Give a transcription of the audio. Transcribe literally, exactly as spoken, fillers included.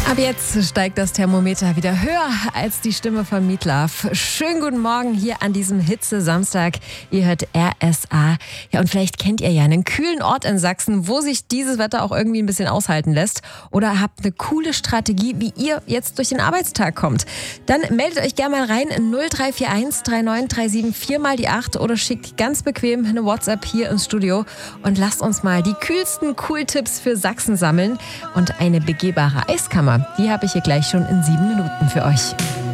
Ab jetzt steigt das Thermometer wieder höher als die Stimme von Meat Love. Schönen guten Morgen hier an diesem Hitze-Samstag. Ihr hört R S A. Ja, und vielleicht kennt ihr ja einen kühlen Ort in Sachsen, wo sich dieses Wetter auch irgendwie ein bisschen aushalten lässt. Oder habt eine coole Strategie, wie ihr jetzt durch den Arbeitstag kommt. Dann meldet euch gerne mal rein in null drei vier eins drei neun drei sieben vier mal die acht oder schickt ganz bequem eine WhatsApp hier ins Studio und lasst uns mal die kühlsten Cool-Tipps für Sachsen sammeln und eine begehbare Eiskammer. Die habe ich hier gleich schon in sieben Minuten für euch.